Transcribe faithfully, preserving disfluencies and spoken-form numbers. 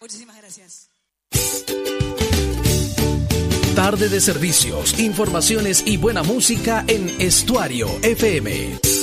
Muchísimas gracias. Tarde de servicios, informaciones y buena música en Estuario F M.